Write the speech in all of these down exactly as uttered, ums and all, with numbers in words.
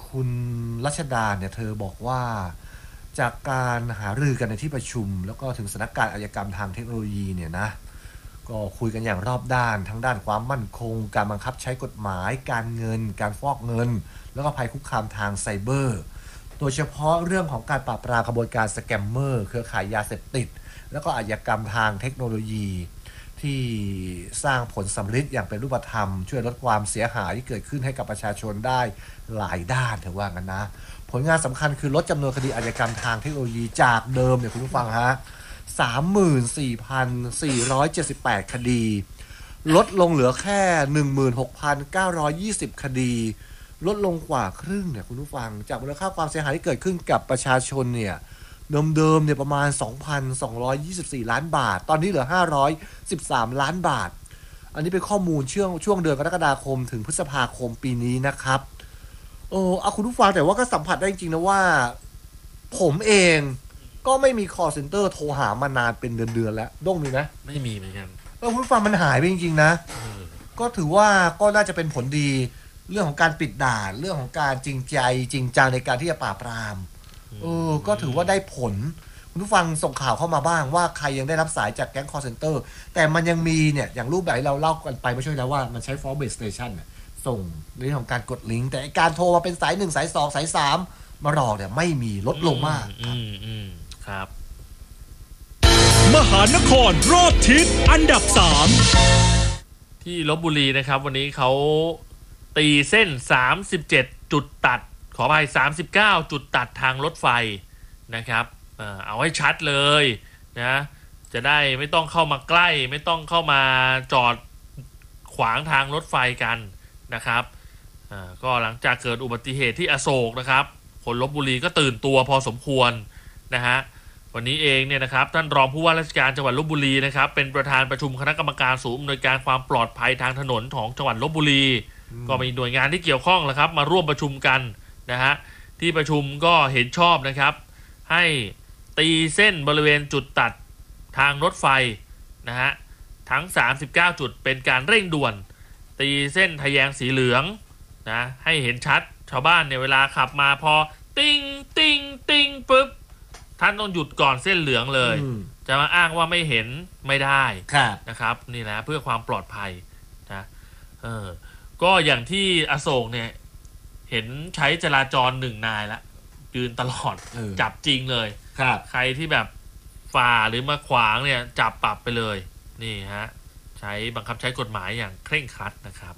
คุณรัชดาเนี่ยเธอบอกว่าจากการหารือกันในที่ประชุมแล้วก็ถึงสถานการณ์อาชญากรรมทางเทคโนโลยีเนี่ยนะก็คุยกันอย่างรอบด้านทั้งด้านความมั่นคงการบังคับใช้กฎหมายการเงินการฟอกเงินแล้วก็ภัยคุกคามทางไซเบอร์โดยเฉพาะเรื่องของการปราบปรามขบวนการสแกมเมอร์เครือข่ายยาเสพติดแล้วก็อาชญากรรมทางเทคโนโลยีที่สร้างผลสำเร็จอย่างเป็นรูปธรรมช่วยลดความเสียหายที่เกิดขึ้นให้กับประชาชนได้หลายด้านถือว่ากันนะผลงานสำคัญคือลดจำนวนคดีอาชญากรรมทางเทคโนโลยีจากเดิมเนี่ยคุณผู้ฟังฮะ สามหมื่นสี่พันสี่ร้อยเจ็ดสิบแปด คดีลดลงเหลือแค่ หนึ่งหมื่นหกพันเก้าร้อยยี่สิบ คดีลดลงกว่าครึ่งเนี่ยคุณผู้ฟังจากมูลค่าความเสียหายที่เกิดขึ้นกับประชาชนเนี่ยเดิมๆเนี่ยประมาณ สองพันสองร้อยยี่สิบสี่ ล้านบาทตอนนี้เหลือห้าร้อยสิบสามล้านบาทอันนี้เป็นข้อมูลช่วงช่วงเดือนกรกฎาคมถึงพฤษภาคมปีนี้นะครับโอ้เอาคุณผู้ฟังแต่ว่าก็สัมผัสได้จริงๆนะว่าผมเองก็ไม่มี call center โทรหามานานเป็นเดือนๆแล้วด้งมีไหมไม่มีเหมือนกันเออคุณผู้ฟังมันหายไปจริงๆนะก็ถือว่าก็น่าจะเป็นผลดีเรื่องของการปิดด่านเรื่องของการจริงใจจริงจังในการที่จะปราบปรามเออก็ถือว่าได้ผลคุณผู้ฟังส่งข่าวเข้ามาบ้างว่าใครยังได้รับสายจากแก๊ง call center แต่มันยังมีเนี่ยอย่างรูปแบบที่เราเล่ากันไปไม่ใช่แล้วว่ามันใช้ fall based station เนี่ยส่งเรื่องของการกดลิงก์แต่การโทรมาเป็นสายหนึ่งสายสองสายสามมาหลอกเนี่ยไม่มีลดลงมากอืมอืมครับมหานครรอบทิศอันดับสามที่ลพบุรีนะครับวันนี้เขาตีเส้นสามสิบเจ็ดจุดตัดขออภัยสามสิบเก้าจุดตัดทางรถไฟนะครับเอ่อเอาให้ชัดเลยนะจะได้ไม่ต้องเข้ามาใกล้ไม่ต้องเข้ามาจอดขวางทางรถไฟกันนะครับอ่าก็หลังจากเกิดอุบัติเหตุที่อโศกนะครับคนลพบุรีก็ตื่นตัวพอสมควรนะฮะวันนี้เองเนี่ยนะครับท่านรองผู้ว่าราชการจังหวัดลพบุรีนะครับเป็นประธานประชุมคณะกรรมการศูนย์อำนวยการความปลอดภัยทางถนนของจังหวัดลพบุรีก็มีหน่วยงานที่เกี่ยวข้องแล้วครับมาร่วมประชุมกันนะฮะที่ประชุมก็เห็นชอบนะครับให้ตีเส้นบริเวณจุดตัดทางรถไฟนะฮะทั้งสามสิบเก้าจุดเป็นการเร่งด่วนตีเส้นทะแยงสีเหลืองนะให้เห็นชัดชาวบ้านเนี่ยเวลาขับมาพอติ้งติ้งติ้งปุ๊บท่านต้องหยุดก่อนเส้นเหลืองเลยจะมาอ้างว่าไม่เห็นไม่ได้นะครับนี่นะเพื่อความปลอดภัยนะเออก็อย่างที่อโศกเนี่ยเห็นใช้จราจรหนึ่งนายละยืนตลอดจับจริงเลยใครที่แบบฝ่าหรือมาขวางเนี่ยจับปรับไปเลยนี่ฮะใช้บังคับใช้กฎหมายอย่างเคร่งครัดนะครับ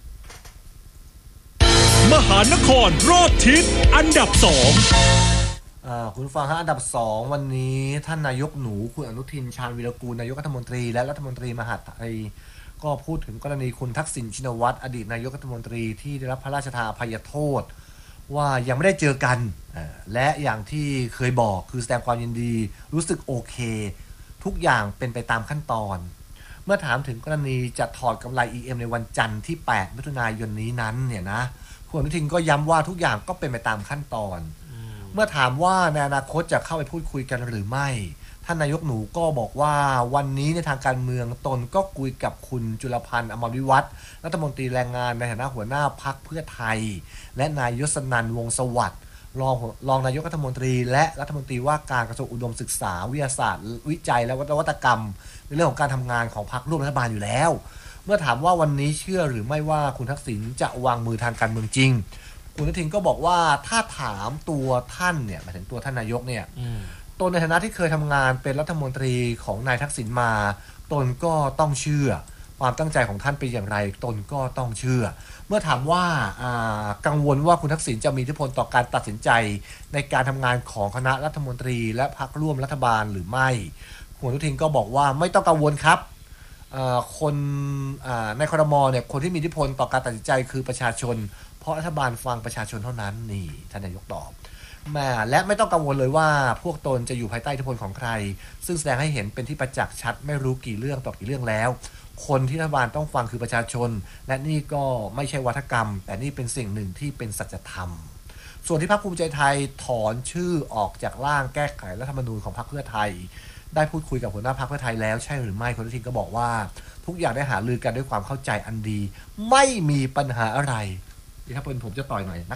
มหานครรอบทิศอันดับสองคุณฟังฮะอันดับสองวันนี้ท่านนายกหนูคุณอนุทินชาญวีรกูลนายกรัฐมนตรีและรัฐมนตรีมหาดไทยก็พูดถึงกรณีคุณทักษิณชินวัตรอดีตนายกรัฐมนตรีที่ได้รับพระราชทานอภัยโทษว่ายังไม่ได้เจอกันและอย่างที่เคยบอกคือแสดงความยินดีรู้สึกโอเคทุกอย่างเป็นไปตามขั้นตอนเมื่อถามถึงกรณีจะถอดกำไร อี เอ็ม ในวันจันทร์ที่แปดมิถุนายนนี้นั้นเนี่ยนะคุณอนุทินก็ย้ำว่าทุกอย่างก็เป็นไปตามขั้นตอนเมื่อถามว่าในอนาคตจะเข้าไปพูดคุยกันหรือไม่ท่านนายกหนูก็บอกว่าวันนี้ในทางการเมืองตนก็คุยกับคุณจุลพันธ์อมรวิวัฒน์รัฐมนตรีแรงงานในฐานะหัวหน้าพรรคเพื่อไทยและนายยศนันท์วงศ์สวัสดิ์รองรองนายกรัฐมนตรีและรัฐมนตรีว่าการกระทรวงอุดมศึกษาวิทยาศาสตร์วิจัยและนวัตกรรมในเรื่องของการทำงานของพรรคร่วมรัฐบาลอยู่แล้วเมื่อถามว่าวันนี้เชื่อหรือไม่ว่าคุณทักษิณจะวางมือทางการเมืองจริงคุณอนุทินก็บอกว่าถ้าถามตัวท่านเนี่ยหมายถึงตัวท่านนายกเนี่ยตนในฐานะที่เคยทำงานเป็นรัฐมนตรีของนายทักษิณมาตนก็ต้องเชื่อความตั้งใจของท่านเป็นอย่างไรตนก็ต้องเชื่อเมื่อถามว่ากังวลว่าคุณทักษิณจะมีอิทธิพลต่อการตัดสินใจในการทำงานของคณะรัฐมนตรีและพรรคร่วมรัฐบาลหรือไม่คุณอนุทินก็บอกว่าไม่ต้องกังวลครับคนในครม.เนี่ยคนที่มีอิทธิพลต่อการตัดสินใจคือประชาชนเพราะรัฐบาลฟังประชาชนเท่านั้นนี่ท่านนายกตอบแม่และไม่ต้องกังวลเลยว่าพวกตนจะอยู่ภายใต้อิทธิพลของใครซึ่งแสดงให้เห็นเป็นที่ประจักษ์ชัดไม่รู้กี่เรื่องต่อกี่เรื่องแล้วคนที่รัฐบาลต้องฟังคือประชาชนและนี่ก็ไม่ใช่วัฒกรรมแต่นี่เป็นสิ่งหนึ่งที่เป็นสัจธรรมส่วนที่พรรคภูมิใจไทยถอนชื่อออกจากร่างแก้ไขรัฐธรรมนูญของพรรคเพื่อไทยได้พูดคุยกับหัวหน้าพรรคเพื่อไทยแล้วใช่หรือไม่คุณอนุทินก็บอกว่าทุกอย่างได้หารือกันด้วยความเข้าใจอันดีไม่มีปัญหาอะไรที่ถ้าเป็นผมจะต่อยหน่อยนัก